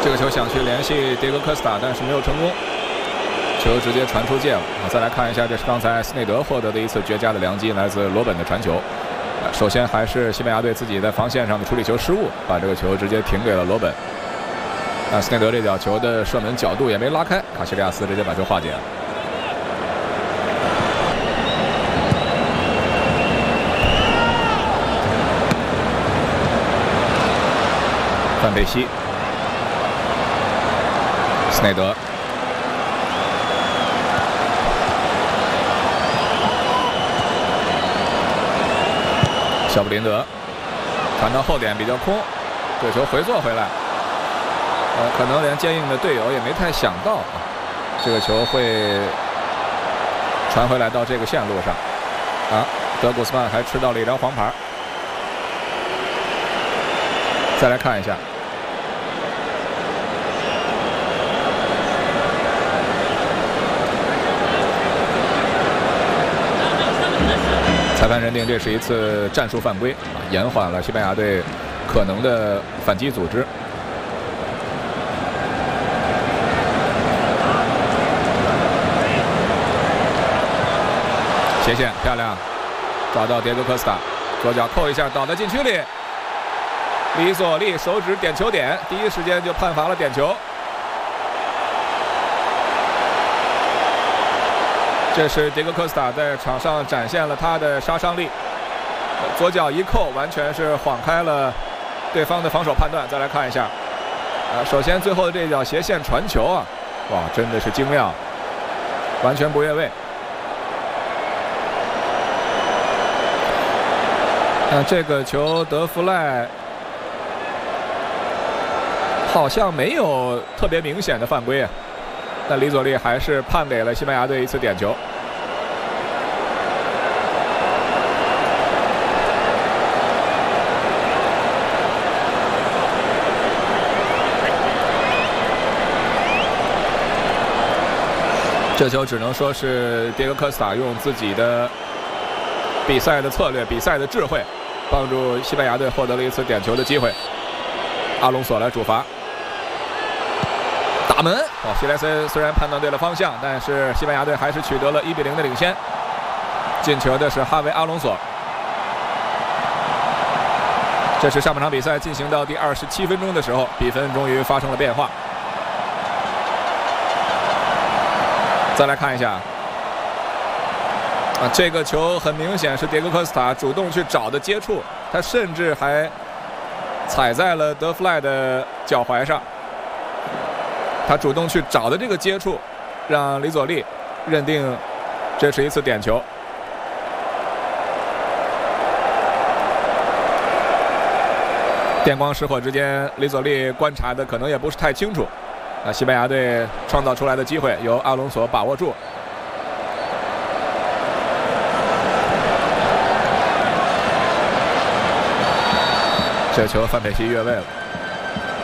这个球想去联系迭戈科斯塔，但是没有成功，球直接传出界了。再来看一下，这是刚才斯内德获得的一次绝佳的良机，来自罗本的传球。首先还是西班牙队自己在防线上的处理球失误，把这个球直接停给了罗本。斯内德这脚球的射门角度也没拉开，卡西利亚斯直接把球化解了。范佩西。斯内德，小布林德传到后点比较空，这球回做回来，可能连坚硬的队友也没太想到这个球会传回来到这个线路上德古斯曼还吃到了一张黄牌。再来看一下。裁判认定这是一次战术犯规，延缓了西班牙队可能的反击组织。斜线漂亮，找到迭戈科斯塔，左脚扣一下，倒在禁区里。里索利手指点球点，第一时间就判罚了点球。这是迭戈科斯塔在场上展现了他的杀伤力，左脚一扣，完全是晃开了对方的防守判断。再来看一下，首先最后的这脚斜线传球哇，真的是精妙，完全不越位。这个球德弗赖好像没有特别明显的犯规但里佐利还是判给了西班牙队一次点球。这球只能说是迭戈科斯塔用自己的比赛的策略、比赛的智慧，帮助西班牙队获得了一次点球的机会。阿隆索来主罚。打门希莱森虽然判断对了方向，但是西班牙队还是取得了1比0的领先。进球的是哈维·阿隆索。这是上半场比赛进行到第27分钟的时候，比分终于发生了变化。再来看一下这个球很明显是迭戈科斯塔主动去找的接触，他甚至还踩在了德弗赖的脚踝上。他主动去找的这个接触，让里佐利认定这是一次点球。电光石火之间，里佐利观察的可能也不是太清楚。西班牙队创造出来的机会由阿隆索把握住。这球范佩西越位了。